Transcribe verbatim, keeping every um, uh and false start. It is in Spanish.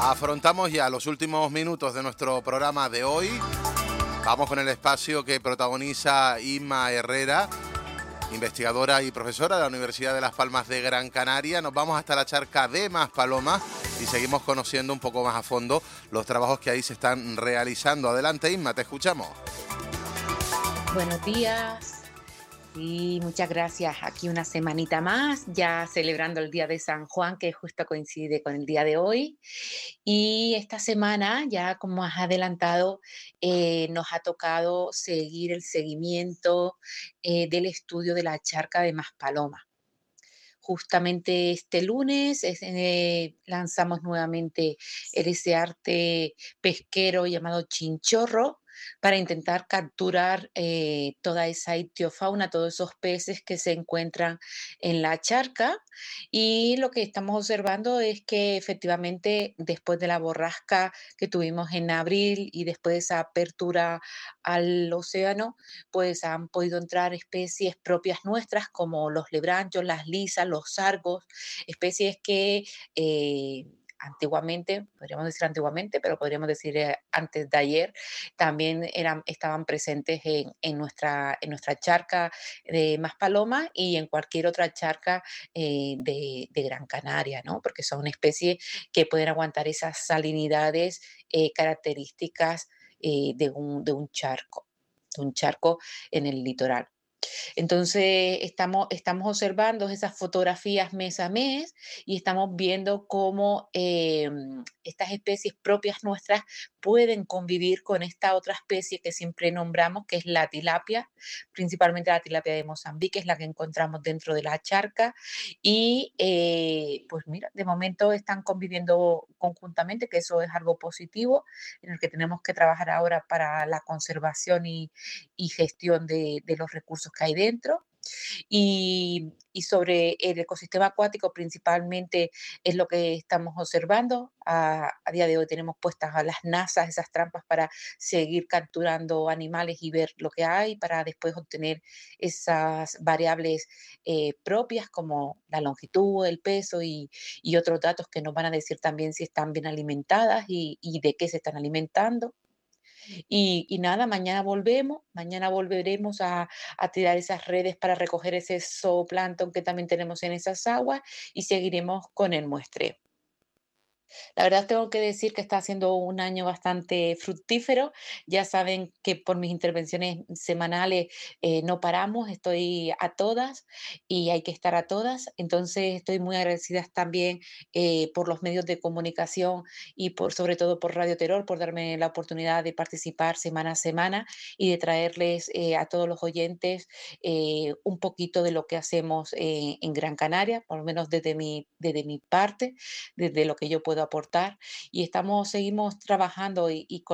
Afrontamos ya los últimos minutos de nuestro programa de hoy. Vamos con el espacio que protagoniza Inma Herrera, investigadora y profesora de la Universidad de Las Palmas de Gran Canaria. Nos vamos hasta la charca de Maspalomas y seguimos conociendo un poco más a fondo los trabajos que ahí se están realizando. Adelante, Inma, te escuchamos. Buenos días. Y muchas gracias. Aquí una semanita más, ya celebrando el Día de San Juan, que justo coincide con el día de hoy. Y esta semana, ya como has adelantado, eh, nos ha tocado seguir el seguimiento eh, del estudio de la charca de Maspalomas. Justamente este lunes es, eh, lanzamos nuevamente el ese arte pesquero llamado chinchorro para intentar capturar eh, toda esa ictiofauna, todos esos peces que se encuentran en la charca. Y lo que estamos observando es que efectivamente después de la borrasca que tuvimos en abril y después de esa apertura al océano, pues han podido entrar especies propias nuestras como los lebranchos, las lisas, los sargos, especies que eh, antiguamente, podríamos decir antiguamente, pero podríamos decir eh, antes de ayer, también eran, estaban presentes en, en nuestra, en nuestra charca de Maspalomas y en cualquier otra charca eh, de, de Gran Canaria, ¿no? Porque son especies que pueden aguantar esas salinidades eh, características eh, de, un, de un charco, de un charco en el litoral. Entonces, estamos, estamos observando esas fotografías mes a mes y estamos viendo cómo eh, estas especies propias nuestras pueden convivir con esta otra especie que siempre nombramos, que es la tilapia, principalmente la tilapia de Mozambique, es la que encontramos dentro de la charca. Y eh, pues mira, de momento están conviviendo conjuntamente, que eso es algo positivo, en el que tenemos que trabajar ahora para la conservación y, y gestión de, de los recursos que hay dentro. Y, y sobre el ecosistema acuático principalmente es lo que estamos observando. A, a día de hoy tenemos puestas a las nazas esas trampas para seguir capturando animales y ver lo que hay para después obtener esas variables eh, propias como la longitud, el peso y, y otros datos que nos van a decir también si están bien alimentadas y, y de qué se están alimentando. Y, y nada, mañana volvemos, mañana volveremos a, a tirar esas redes para recoger ese zooplancton que también tenemos en esas aguas y seguiremos con el muestreo. La verdad tengo que decir que está siendo un año bastante fructífero. Ya saben que por mis intervenciones semanales eh, no paramos, estoy a todas y hay que estar a todas. Entonces estoy muy agradecida también eh, por los medios de comunicación y por sobre todo por Radio Terror por darme la oportunidad de participar semana a semana y de traerles eh, a todos los oyentes eh, un poquito de lo que hacemos eh, en Gran Canaria, por lo menos desde mi, desde mi parte desde lo que yo puedo aportar y estamos, seguimos trabajando y, y